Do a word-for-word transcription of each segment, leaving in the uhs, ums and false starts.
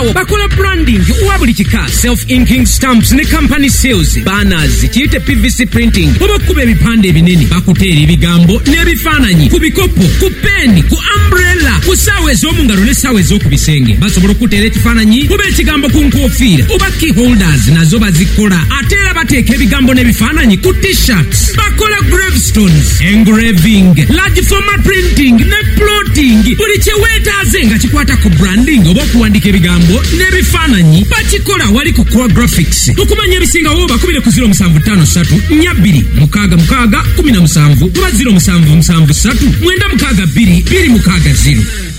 awo bakola branding wa buli kika, self inking stamps ne company sales, banners, kiyite P V C printing, oba kuba ebipande ebinene bakuteera ebigambo n'ebifaananyi ku bikopo, ku peni, ku umbrella, ku ssaawa ez'omungalo ne ssaawa ez'okubisenge. Basobola okuteera ekifaananyi kuba ekigambo ku nkoofiira oba key holders nazo bazikola, ate era bateeka ebigambo n'ebifaananyi ku t-shirts. Bakola gravestones, engraving, large format printing ne plotting. Buli kye weetaaze nga kikwata ku branding oba okuwandiika ebigambo n'ebifaananyi bakikola wali ku Core Graphics. Okumanya ebisingawo bakubire ku zero seven five three nnya bbiri mukaaga mukaaga kumi na musanvu oba zero seven seven three mwenda mukaaga bbiri bbiri mukaaga zero.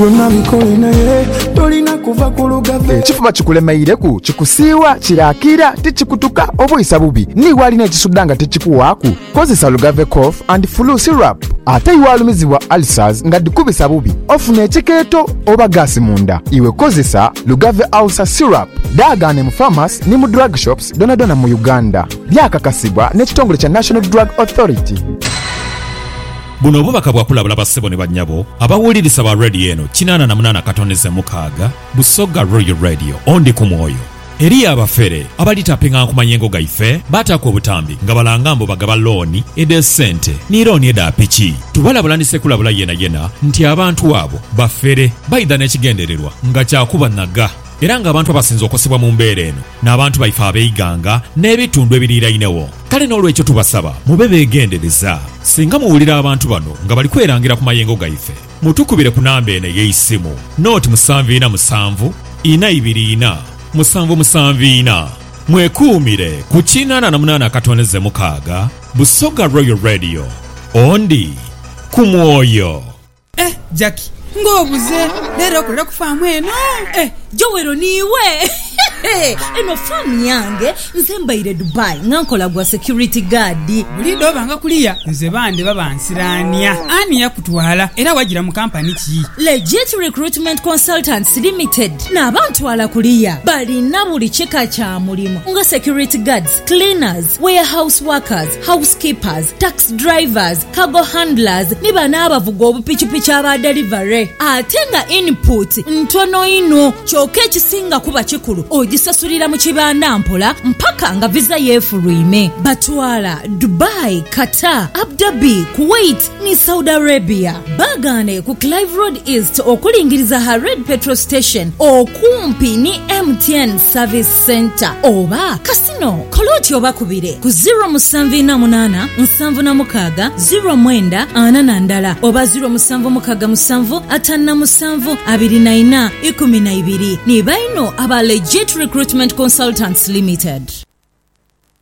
Ekifuba kikulemeireku kikusiiwa kirakira tikikutuka obuyisa bubi niwalina ekisudda nga tekikuwaaku kozesa Lugave cough and flu syrup. Ate iwalumizibwa ulcers nga dikubisa bubi ofuna ekikeeto oba gaasi munda iwe kozesa Lugave ulcer syrup. Daagane mu pharmacy ni mu drug shops dona dona mu Uganda. Byakakasibwa n'ekitongole kya National Drug Authority. Buno obubaka bwakulabula bassebo ne bannyabo abawuliriza ba radio eno kinaana na munaana katoneze mukaaga Busoga Royal Radio ondi ku mwoyo. Eri abafere abalitapinga ku manyengo gaife batako obutambi nga balangambo bagaba looni ede sente ni looni eda piki. Tubalabulandise kulabula yena yena nti abantu abo bafere bayida n'ekigendererwa nga kyakuba naga. Era nga abantu abasinza okosebwa mu mbeera eno n'abantu baifa abeeyiganga n'ebitundu ebiriirainewo. Kale n'olwekyo tubasaba mube beegendereza. Singa muwulira abantu bano nga bali kwerangira ku mayengo gaife mutukubire ku namba eno ey'essimu nooti musanvu ina musanvu ina ibiri ina musanvu musanvu ina. Mwekuumire ku kinaana na munaana katoneze mukaaga Busoga Royal Radio ondi ku mwoyo. Eh Jackie ngobuze lero okola kufamu eno eh Jowero niwe eno famu yange nze mbaire Dubai ngankola gwa security guard. Bulido banga kuliya nze bande babansirania ani yakutwala era wagira mu company ki Legit Recruitment Consultants Limited n'abantu ala kuliya balina buli kika kya mulimu nga security guards, cleaners, warehouse workers, housekeepers, tax drivers, cargo handlers ne bana abavuga obupichipichi aba delivery. Ate nga input ntono ino kyoke ekisinga kuba kikulu ogisasulira mu kibanda mpola mpaka nga visa yeefulwime. Batwala Dubai, Qatar, Abu Dhabi, Kuwait ni Saudi Arabia. Bagane ku Clive Road East okulingiriza Hared Petrol Station okumpi ni M T N Service Center oba Casino Koloti obakubire ku zero seven eight eight nsanvu na mukaaga zero mwenda ana na ndala oba zero musanvu mukaaga musanvu atana musanvu abiri na ina ikumi na ibiri. Ni baino aba Legit Recruitment Consultants Limited.